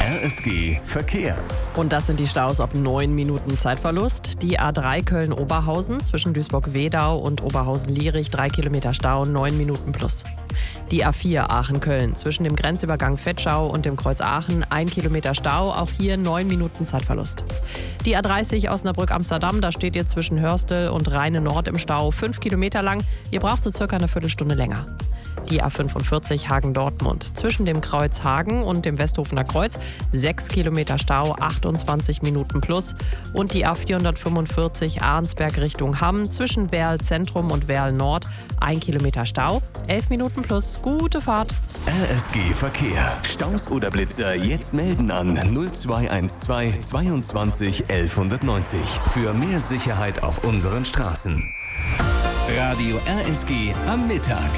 RSG Verkehr. Und das sind die Staus ab 9 Minuten Zeitverlust. Die A3 Köln-Oberhausen zwischen Duisburg-Wedau und Oberhausen-Lierich 3 Kilometer Stau, 9 Minuten plus. Die A4 Aachen-Köln zwischen dem Grenzübergang Vetschau und dem Kreuz Aachen 1 Kilometer Stau, auch hier 9 Minuten Zeitverlust. Die A30 Osnabrück-Amsterdam, da steht ihr zwischen Hörstel und Rheine-Nord im Stau 5 Kilometer lang. Ihr braucht so circa eine Viertelstunde länger. Die A45 Hagen-Dortmund zwischen dem Kreuz Hagen und dem Westhofener Kreuz 6 Kilometer Stau, 28 Minuten plus. Und die A445 Arnsberg Richtung Hamm zwischen Werl Zentrum und Werl Nord 1 Kilometer Stau, 11 Minuten plus. Gute Fahrt. RSG Verkehr. Staus oder Blitzer jetzt melden an 0212 22 1190. Für mehr Sicherheit auf unseren Straßen. Radio RSG am Mittag.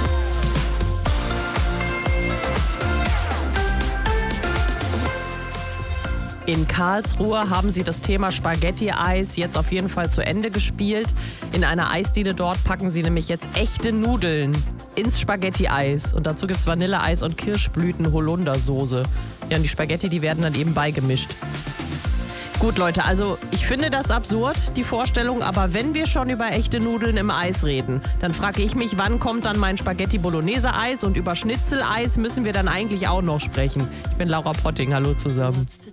In Karlsruhe haben sie das Thema Spaghetti-Eis jetzt auf jeden Fall zu Ende gespielt. In einer Eisdiele dort packen sie nämlich jetzt echte Nudeln ins Spaghetti-Eis. Und dazu gibt es Vanilleeis und Kirschblüten-Holundersoße. Ja, und die Spaghetti, die werden dann eben beigemischt. Gut, Leute, also ich finde das absurd, die Vorstellung, aber wenn wir schon über echte Nudeln im Eis reden, dann frage ich mich, wann kommt dann mein Spaghetti-Bolognese-Eis und über Schnitzeleis müssen wir dann eigentlich auch noch sprechen. Ich bin Laura Potting, hallo zusammen.